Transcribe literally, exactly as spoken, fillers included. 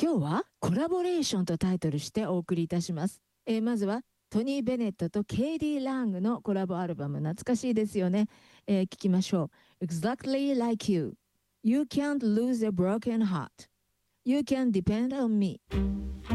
今日はコラボレーションとタイトルしてお送りいたします。えーまずはトニー・ベネットとケイディ・ラングのコラボアルバム、懐かしいですよね。えー聞きましょう。Exactly like you. You can't lose a broken heart. You can depend on me.